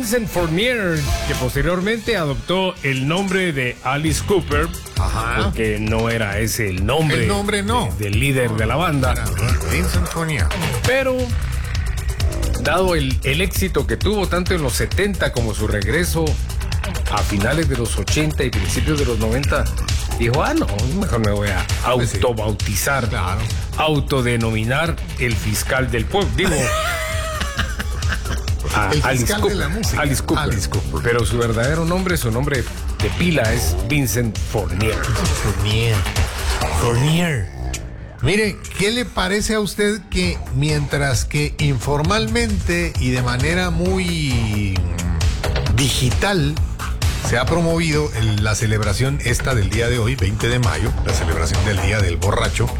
Vincent Fournier, que posteriormente adoptó el nombre de Alice Cooper, porque no era ese el nombre, del líder de la banda. Vincent Fournier. Pero, dado el éxito que tuvo tanto en los 70 como su regreso a finales de los 80 y principios de los 90, dijo, no, mejor me voy a autobautizar, autodenominar el fiscal del pueblo. Digo, el fiscal de la música. Alice Cooper. Pero su verdadero nombre, su nombre de pila es Vincent Fournier. Fournier. Mire, ¿qué le parece a usted que mientras que informalmente y de manera muy digital se ha promovido la celebración esta del día de hoy, 20 de mayo, la celebración del Día del Borracho?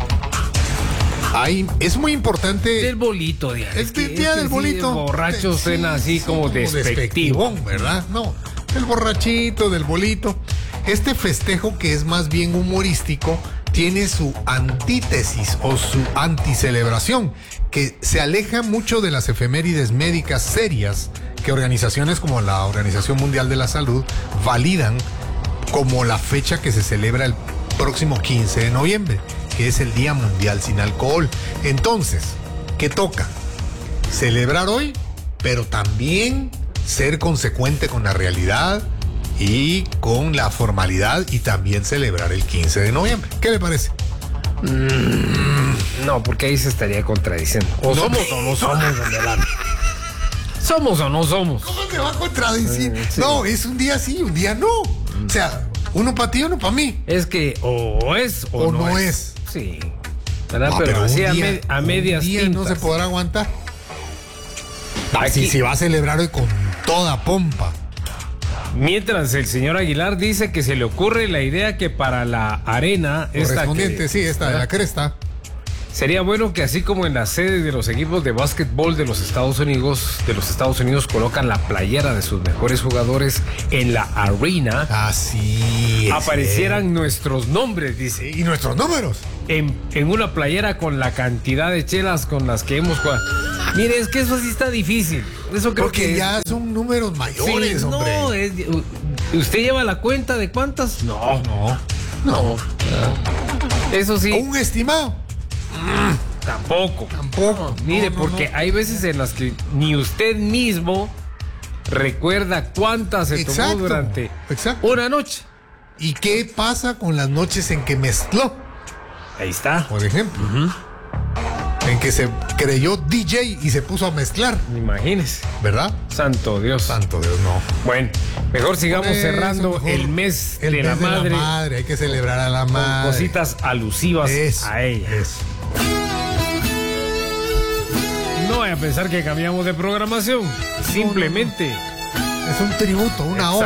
Es muy importante. Del bolito, día del bolito. El borracho suena así como despectivo, ¿verdad? No, el borrachito, del bolito. Este festejo, que es más bien humorístico, tiene su antítesis o su anticelebración, que se aleja mucho de las efemérides médicas serias que organizaciones como la Organización Mundial de la Salud validan como la fecha que se celebra el próximo 15 de noviembre, que es el Día Mundial Sin Alcohol. Entonces, ¿qué toca? Celebrar hoy, pero también ser consecuente con la realidad y con la formalidad, y también celebrar el 15 de noviembre. ¿Qué le parece? No, porque ahí se estaría contradiciendo. O somos o no somos, don Delano. ¿Somos o no somos? ¿Cómo se va a contradecir? Sí. No, es un día sí, un día no. O sea, uno para ti, uno para mí. Es que o es o no es. Sí. ¿Verdad? No, pero así día, a medias tintas. No se podrá aguantar. Aquí, si va a celebrar hoy con toda pompa. Mientras el señor Aguilar dice que se le ocurre la idea que para la arena esta de la cresta, sería bueno que así como en las sedes de los equipos de básquetbol de los Estados Unidos colocan la playera de sus mejores jugadores en la arena, así aparecieran nuestros nombres, dice, y nuestros números en una playera con la cantidad de chelas con las que hemos jugado. Mire, es que eso sí está difícil. Eso creo porque que ya son números mayores, sí, hombre. No, ¿usted lleva la cuenta de cuántas? No. Eso sí. ¿Un estimado? Tampoco. Mire, porque hay veces en las que ni usted mismo recuerda cuántas se tomó durante una noche. ¿Y qué pasa con las noches en que mezcló? Ahí está. Por ejemplo. En que se creyó DJ y se puso a mezclar. Imagínese. ¿Verdad? Santo Dios, no. Bueno, mejor sigamos cerrando el mes de la madre. Hay que celebrar a la madre. Con cositas alusivas a ella. No vaya a pensar que cambiamos de programación. Simplemente es un tributo, una oda.